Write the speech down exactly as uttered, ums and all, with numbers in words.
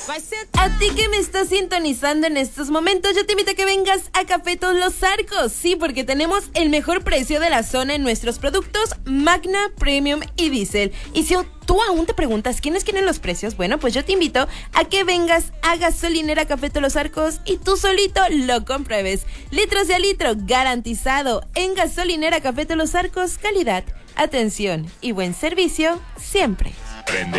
A ti que me estás sintonizando en estos momentos, yo te invito a que vengas a Café Todos los Arcos. Sí, porque tenemos el mejor precio de la zona en nuestros productos Magna, Premium y Diesel. Y si tú aún te preguntas quiénes quieren los precios, bueno, pues yo te invito a que vengas a Gasolinera Café Todos los Arcos y tú solito lo compruebes. Litros de a litro garantizado. En Gasolinera Café Todos los Arcos, calidad, atención y buen servicio siempre.